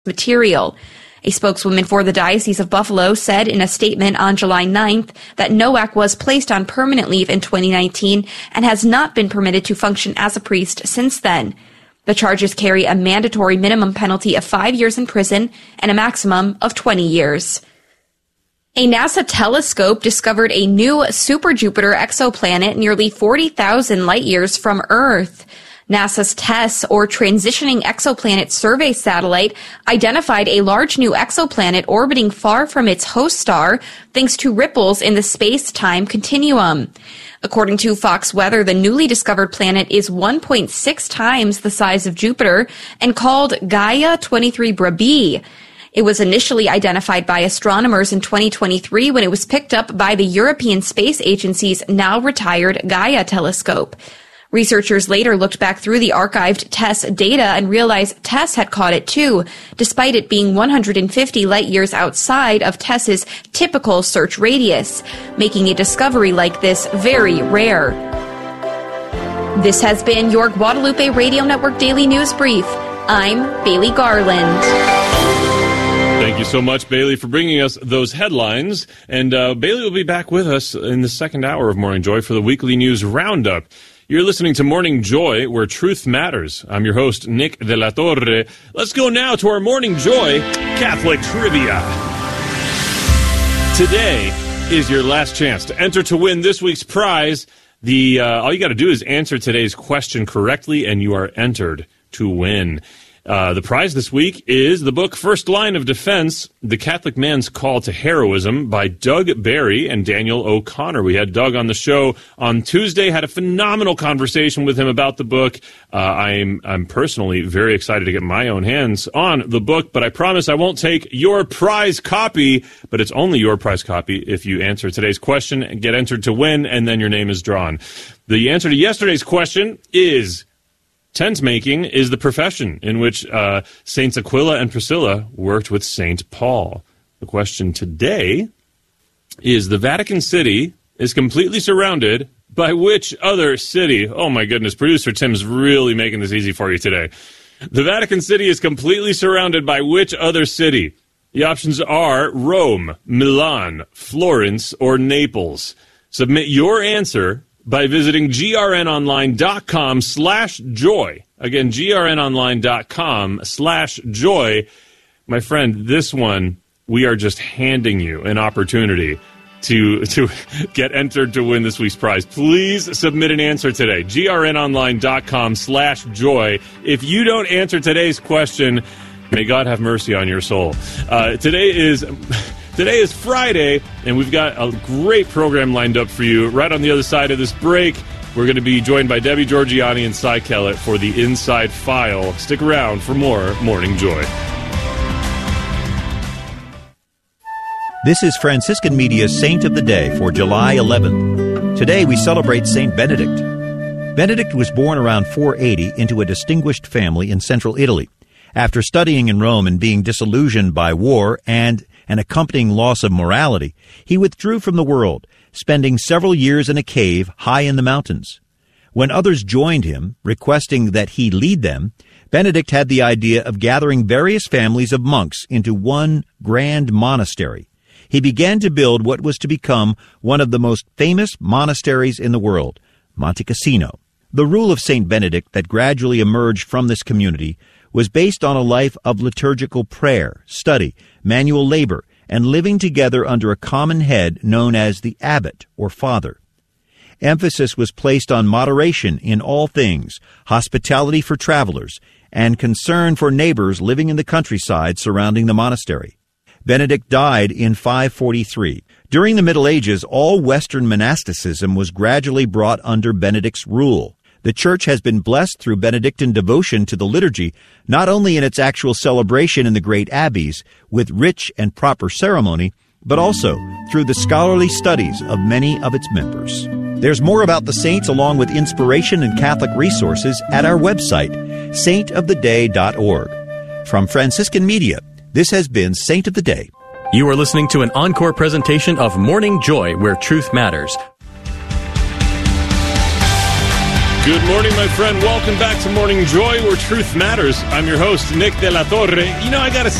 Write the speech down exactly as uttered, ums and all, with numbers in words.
material. A spokeswoman for the Diocese of Buffalo said in a statement on July ninth that Nowak was placed on permanent leave in twenty nineteen and has not been permitted to function as a priest since then. The charges carry a mandatory minimum penalty of five years in prison and a maximum of twenty years. A NASA telescope discovered a new super-Jupiter exoplanet nearly forty thousand light-years from Earth. NASA's TESS, or Transitioning Exoplanet Survey Satellite, identified a large new exoplanet orbiting far from its host star thanks to ripples in the space-time continuum. According to Fox Weather, the newly discovered planet is one point six times the size of Jupiter and called Gaia twenty-three b b. It was initially identified by astronomers in twenty twenty-three when it was picked up by the European Space Agency's now-retired Gaia telescope. Researchers later looked back through the archived TESS data and realized TESS had caught it too, despite it being one hundred fifty light-years outside of TESS's typical search radius, making a discovery like this very rare. This has been your Guadalupe Radio Network Daily News Brief. I'm Bailey Garland. Thank you so much, Bailey, for bringing us those headlines. And uh, Bailey will be back with us in the second hour of Morning Joy for the weekly news roundup. You're listening to Morning Joy, where truth matters. I'm your host, Nick de la Torre. Let's go now to our Morning Joy Catholic Trivia. Today is your last chance to enter to win this week's prize. The uh, all you got to do is answer today's question correctly, and you are entered to win. Uh, the prize this week is the book First Line of Defense, The Catholic Man's Call to Heroism by Doug Barry and Daniel O'Connor. We had Doug on the show on Tuesday, had a phenomenal conversation with him about the book. Uh, I'm, I'm personally very excited to get my own hands on the book, but I promise I won't take your prize copy, but it's only your prize copy if you answer today's question and get entered to win, and then your name is drawn. The answer to yesterday's question is... tent making is the profession in which uh, Saints Aquila and Priscilla worked with Saint Paul. The question today is the Vatican City is completely surrounded by which other city? Oh my goodness, producer Tim's really making this easy for you today. The Vatican City is completely surrounded by which other city? The options are Rome, Milan, Florence, or Naples. Submit your answer by visiting grnonline.com slash joy. Again, grnonline.com slash joy. My friend, this one, we are just handing you an opportunity to to get entered to win this week's prize. Please submit an answer today. grnonline.com slash joy. If you don't answer today's question, may God have mercy on your soul. Uh, today is... Today is Friday, and we've got a great program lined up for you. Right on the other side of this break, we're going to be joined by Debbie Georgiani and Cy Kellett for the Inside File. Stick around for more Morning Joy. This is Franciscan Media's Saint of the Day for July eleventh. Today we celebrate Saint Benedict. Benedict was born around four eighty into a distinguished family in central Italy. After studying in Rome and being disillusioned by war and an accompanying loss of morality, he withdrew from the world, spending several years in a cave high in the mountains. When others joined him, requesting that he lead them, Benedict had the idea of gathering various families of monks into one grand monastery. He began to build what was to become one of the most famous monasteries in the world, Monte Cassino. The rule of Saint Benedict that gradually emerged from this community was based on a life of liturgical prayer, study, manual labor, and living together under a common head known as the abbot or father. Emphasis was placed on moderation in all things, hospitality for travelers, and concern for neighbors living in the countryside surrounding the monastery. Benedict died in five forty-three. During the Middle Ages, all Western monasticism was gradually brought under Benedict's rule. The Church has been blessed through Benedictine devotion to the liturgy, not only in its actual celebration in the great abbeys, with rich and proper ceremony, but also through the scholarly studies of many of its members. There's more about the saints along with inspiration and Catholic resources at our website, saint of the day dot org. From Franciscan Media, this has been Saint of the Day. You are listening to an encore presentation of Morning Joy, where truth matters. Good morning, my friend. Welcome back to Morning Joy, where truth matters. I'm your host, Nick De La Torre. You know, I got to